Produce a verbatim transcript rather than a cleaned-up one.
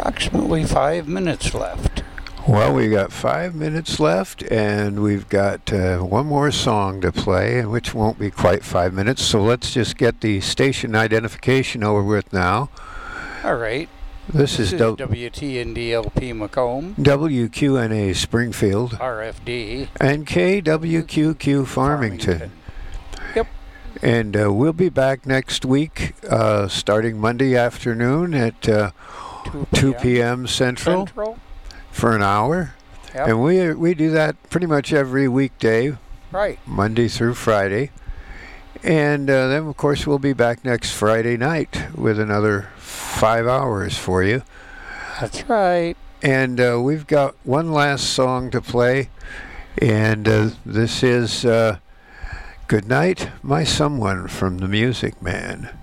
approximately five minutes left. Well, we got five minutes left, and we've got uh, one more song to play, which won't be quite five minutes. So let's just get the station identification over with now. All right. This, this is, is do- W T N D L P Macomb, W Q N A Springfield, R F D, and K W Q Q Farmington. Farmington. Yep. And uh, we'll be back next week, uh, starting Monday afternoon at uh, two p.m. Central, Central for an hour. Yep. And we we do that pretty much every weekday, right? Monday through Friday. And uh, then, of course, we'll be back next Friday night with another five hours for you. That's right. And uh, we've got one last song to play, and uh, this is uh, Good Night, My Someone from The Music Man.